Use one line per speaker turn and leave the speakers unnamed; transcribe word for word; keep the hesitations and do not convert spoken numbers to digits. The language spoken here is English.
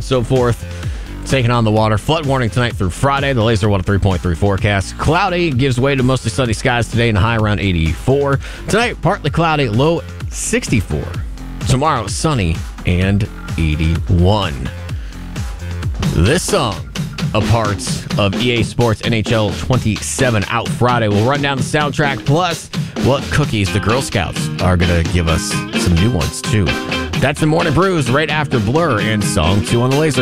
so forth. Taking on the water. Flood warning tonight through Friday. The Laser one three point three forecast. Cloudy gives way to mostly sunny skies today and a high around eighty-four. Tonight, partly cloudy, low sixty-four. Tomorrow, sunny and eighty-one. This song, a part of E A Sports N H L twenty-seven out Friday. We'll run down the soundtrack, plus what cookies the Girl Scouts are going to give us some new ones, too. That's the Morning Brews right after Blur and Song two on the Laser.